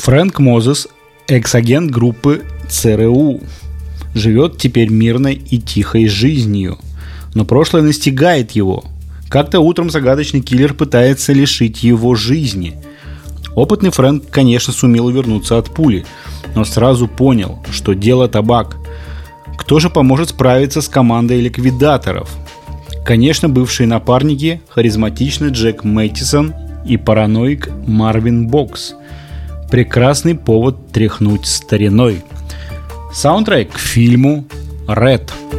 Фрэнк Мозес, экс-агент группы ЦРУ, живет теперь мирной и тихой жизнью, но прошлое настигает его. Как-то утром загадочный киллер пытается лишить его жизни. Опытный Фрэнк, конечно, сумел увернуться от пули, но сразу понял, что дело табак. Кто же поможет справиться с командой ликвидаторов? Конечно, бывшие напарники, харизматичный Джек Мэттисон и параноик Марвин Бокс. Прекрасный повод тряхнуть стариной. Саундтрек к фильму «Рэд».